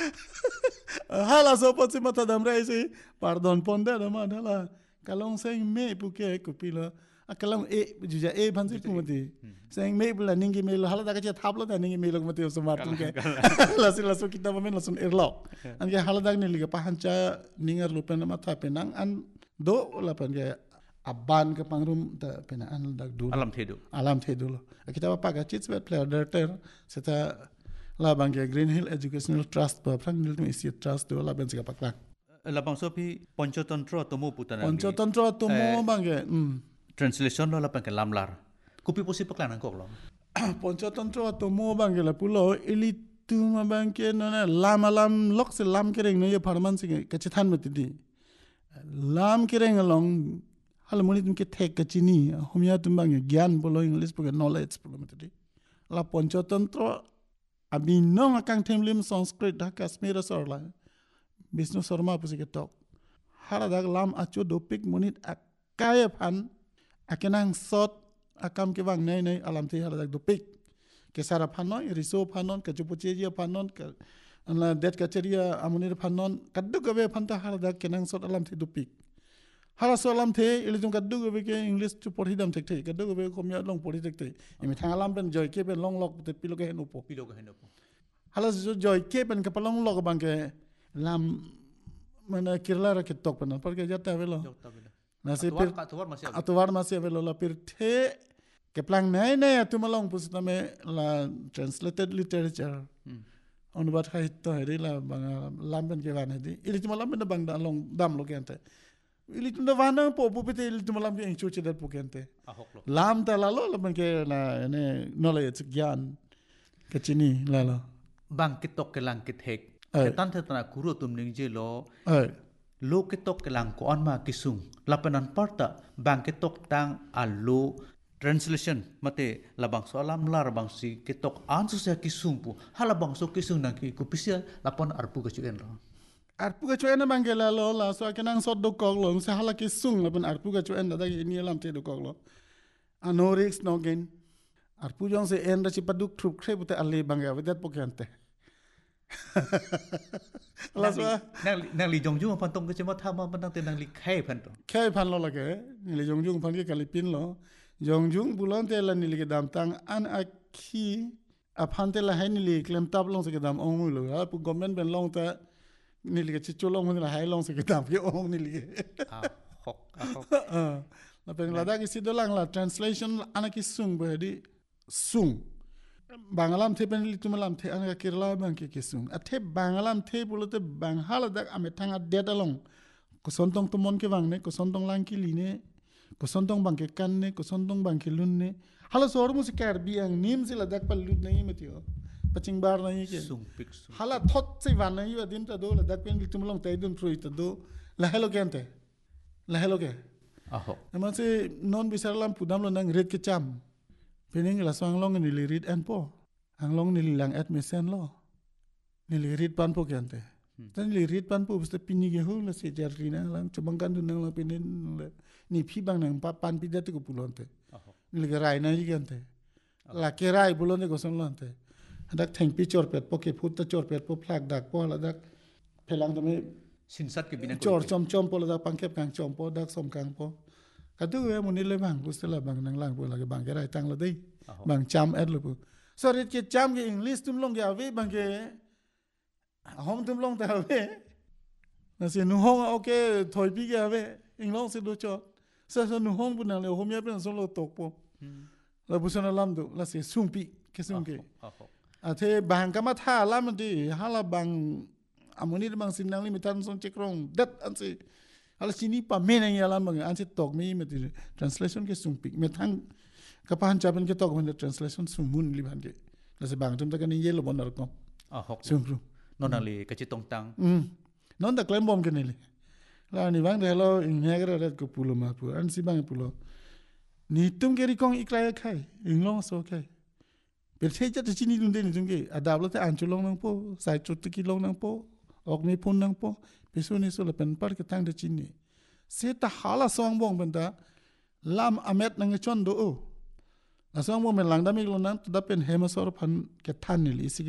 Hala so po si mata dam rai si pardon ponda dama hala kalong seng me puke kupila akalang juja bansi pumati seng me bula ningi me hala da kacha thaplo da ningi me log mati usmartun ke lasu kita mamen lasun irlo ange hala da ni liga pahancha ningar lupen mata penang an do lapan ke aban ke pangrum da penang da du alam thedu lo kita pa ga chits player director seta la bangke Green Hill Educational Trust pa prang nil tu isi trust do la bensi kapak lang la bang sopi ponchotantra tomo putana ponchotantra tomo bangke translation lo la bangke lamlar kupi posi paklan angkok lo ponchotantra tomo bangke la pulo ilitu ma bangke nona lam lok se lam kereng no ye parman sing kacithan metidi lam kereng along hal muni tum ke thek kachini homya tum bangke gyan bolo english page knowledge bolo metidi la ponchotantra Abi nong akang temlim Sanskrit dah Kashmir sorla. Bisnu Sharma pusi ketok. Haradak lam acu dopik munit akaya pan akenang sot akam ke wang nei alam ti haradak dopik. Kesara panon riso panon kacupuceria panon ke anla det kaceria amunir panon kaddu gawe panta haradak kenang sot alam ti dopik. Hala solam the ilitum kaddu gawe ke English tu pori dam tek tek kaddu gawe komya long pori tek tek. Imi thang alam pen joy ke pen long lok te pilo ke henopo. Hala joy ke pen kapalong lok bang ke lam mana kirla ra ke tok pen par ke jata velo. Nasi pir atuwar masih velo la pir the ke plang nai atu malong pusita me la translated literature. Onubat khait to heri la bang lam pen ke van hedi. Ilitum lam pen bang long dam lo ke ante. Ilitum da vana po pupite ilitum lam ke inchuche dat pukente. Lam ta lalo laban ke na ne knowledge gyan kecini lalo. Bang kitok ke lang kithek. Ketan thetana kuro tum ning je lo. Lo kitok ke lang ko on ma kisung. Lapanan parta bang kitok tang alo translation mate labang so alam lar bang si kitok ansu sa kisung pu. Halabang so kisung nang ki kupisia lapan arpu kecuen lo. Arpu ka cuan bang ke lalo la so kenang sot do kog lo sa hala ki sung laban arpu ka cuan da ini lam te do kog lo anorix no gen arpu jong se en da ci paduk trup kre bute alle bang ya vedat pokente la so nang li jong jung pan tong ke chema thama pan tang te nang li khai pan to khai pan lo la ke li jong jung pan ke kalipin lo jong jung bulon te la ni li ke dam tang an akhi aphan te la hai ni li klem tab long se ke dam ong mu lo pu government ben long ta ni liga chicho long mun la hai long se kitab ke ong ni liga la pen la da ki sido lang la translation anaki sung ba di sung bangalam the pen litum lam the anaka kirla bang ke sung athe bangalam the bulote banghala dak ametanga dedalong ko sontong tumon ke wang ne ko sontong lang ki line ko sontong bang ke kan ne ko sontong bang ke lun ne hala sor mu se kar bi ang nim se la dak pal lut nahi metio paching bar nahi ke hala thot se van nahi wa dim ta do la dak pen litum long tai dun fruit do la hello kente la hello ke ama se non bisar lam pudam lo nang red ke cham pening la swang long ni li rid en po ang long ni lang admission lo ni li rid pan po kente tan li rid pan po bste pini ge ho la se jar rina lang chubang kan dun nang la pinin ni phi bang nang pa pan pi dat ko pulonte ni ge rai na ji kente la ke rai pulonte ko son lonte dak theng pi chor pet po ke phut ta chor pet po flak dak po la dak phelang tame sinsat ke bina chor chom po la dak pangkep kang chom po dak som kang po kadu we munil le bang pustela bang nang lang po la ke bang ke rai tang la dei bang cham et lu pu so rit ke cham ke english tum long ke ave bang ke hom tum long ta ave na se nu hong okay thoi pi ke ave ing long se do cho sa nu hong bu na le hom ya pen so lo tok po la bu sana lam do la se sung pi ke sung ke athe bang kama tha lam di hala bang amoni bang sinang limitan song chekrong dat ansi hala sini pa menang ya lam bang ansi tok mi meti translation ke sung pi me thang kapan jaban ke tok men translation sung mun li ban ke la se bang tum ta kan ye lo bon ko sung ru non ali ka chitong tang non da klem bom ke ni la ni bang de lo in hegra ret ko pulo ma pu ansi bang pulo ni tum ke ri kong ikrai khai in long so khai per che cha chi ni dun de ni jung ke adab lo te an chu long nang po sai chu ti long nang po ok mi pun nang po pe so ni so la pen par ke tang de chi ni se ta hala song bong ben da lam amet nang chon do o la song bong men lang da mi lo nang da pen hemasor phan ke than ni li